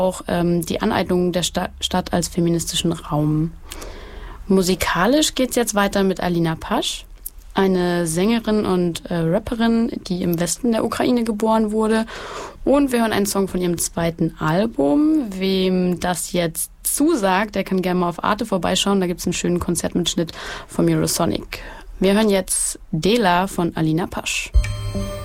auch die Aneignung der Stadt als feministischen Raum. Musikalisch geht's jetzt weiter mit Alina Pasch, eine Sängerin und Rapperin, die im Westen der Ukraine geboren wurde. Und wir hören einen Song von ihrem zweiten Album. Wem das jetzt zusagt, der kann gerne mal auf Arte vorbeischauen. Da gibt's einen schönen Konzertmitschnitt vom Eurosonic. Wir hören jetzt Dela von Alina Pasch.